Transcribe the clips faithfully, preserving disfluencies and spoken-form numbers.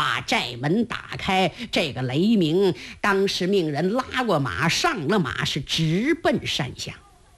把寨门打开。这个雷鸣当时命人拉过马，上了马，是直奔山下。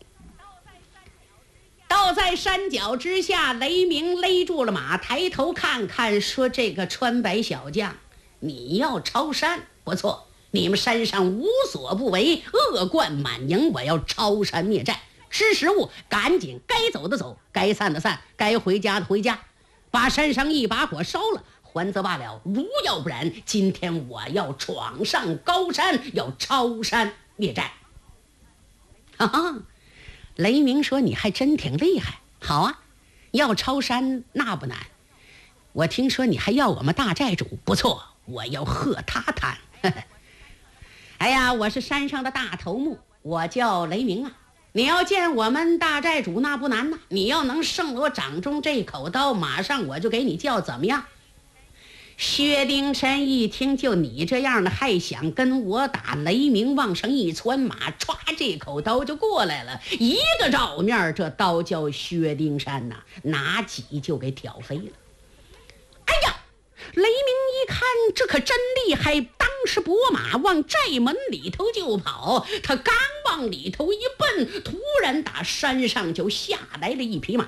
到在山脚之下，雷鸣勒住了马，抬头看看，说：“这个穿白小将，你要抄山，不错。你们山上无所不为，恶贯满盈，我要抄山灭寨。识时务，赶紧该走的走，该散的散，该回家的回家，把山上一把火烧了，还则罢了。如要不然，今天我要闯上高山，要抄山灭寨。”哈哈。雷鸣说：“你还真挺厉害，好啊，要抄山那不难。我听说你还要我们大寨主，不错，我要和他谈。哎呀，我是山上的大头目，我叫雷鸣啊。你要见我们大寨主那不难呐，你要能胜了我掌中这口刀，马上我就给你叫，怎么样？”薛丁山一听，就你这样的还想跟我打？雷鸣往上一窜马，歘，这口刀就过来了，一个照面，这刀叫薛丁山呐、啊，拿起就给挑飞了。哎呀，雷鸣一看，这可真厉害，当时拨马往寨门里头就跑。他刚往里头一奔，突然打山上就下来了一匹马。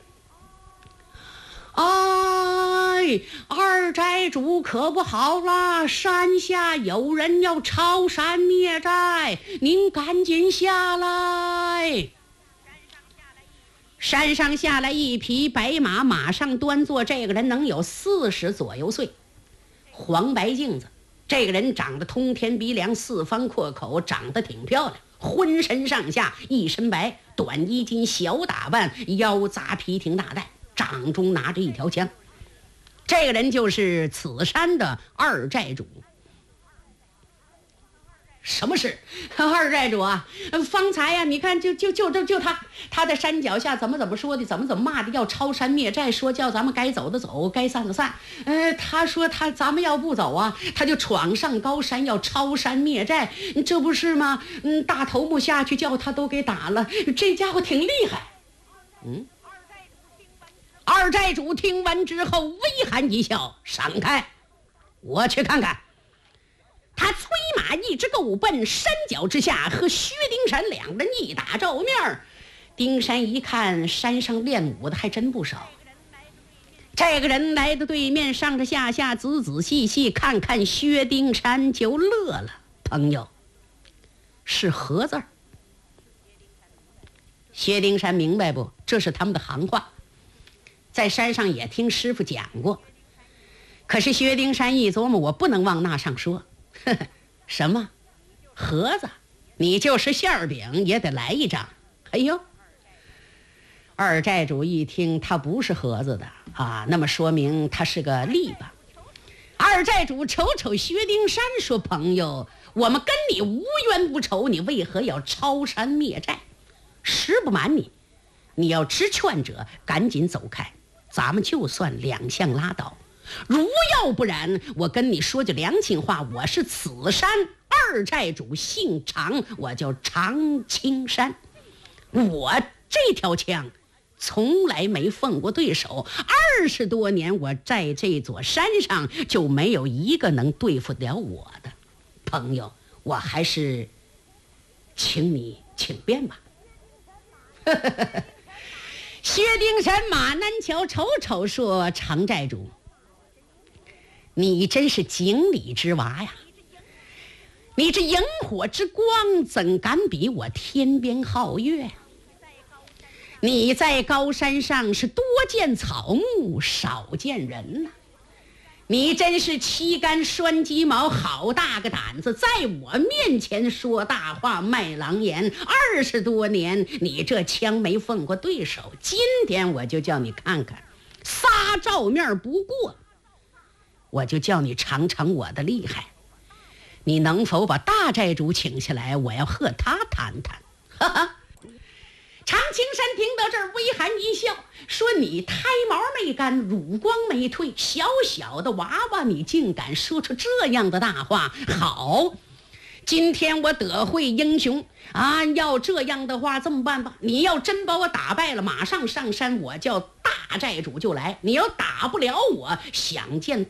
哎，二寨主可不好了，山下有人要抄山灭寨，您赶紧下来。山上下来一匹白马，马上端坐这个人能有四十左右岁，黄白镜子。这个人长得通天鼻梁，四方阔口，长得挺漂亮，浑身上下一身白，短衣襟，小打扮，腰扎皮挺大带，掌中拿着一条枪。这个人就是此山的二寨主。什么事？二寨主啊，方才呀、啊，你看就就就就就他他在山脚下怎么怎么说的，怎么怎么骂的，要抄山灭寨，说叫咱们该走的走，该散的散。呃，他说他咱们要不走啊，他就闯上高山，要抄山灭寨，这不是吗？嗯，大头目下去叫他都给打了，这家伙挺厉害。嗯。二寨主听完之后微寒一笑，闪开，我去看看。他催马一直够奔山脚之下，和薛丁山两人一打照面。丁山一看，山上练武的还真不少。这个人来到对面，上着下下仔仔细细看看薛丁山，就乐了。朋友，是何字儿？薛丁山明白不？这是他们的行话，在山上也听师傅讲过。可是薛丁山一琢磨，我不能往那上说。呵呵，什么盒子？你就是馅饼也得来一张。哎呦，二寨主一听他不是盒子的啊，那么说明他是个力吧。二寨主瞅瞅薛丁山说：“朋友，我们跟你无冤无仇，你为何要抄山灭寨？实不瞒你，你要知劝者赶紧走开，咱们就算两相拉倒。如要不然，我跟你说句良心话，我是此山二寨主，姓常，我叫常青山。我这条枪从来没奉过对手，二十多年我在这座山上就没有一个能对付了我的。朋友，我还是请你请便吧。薛丁山马南桥瞅瞅说：“常寨主，你真是井里之蛙呀！你这萤火之光怎敢比我天边皓月？你在高山上是多见草木，少见人呐、啊！你真是七杆拴鸡毛，好大个胆子，在我面前说大话卖狼言。二十多年，你这枪没奉过对手，今天我就叫你看看，仨照面不过，我就叫你尝尝我的厉害。你能否把大寨主请下来？我要和他谈谈。”哈哈。常青山听到这儿微寒一笑，说：“你胎毛没干，乳光没退，小小的娃娃，你竟敢说出这样的大话！好，今天我得会英雄啊！要这样的话，这么办吧，你要真把我打败了，马上上山，我叫大寨主就来；你要打不了我，想见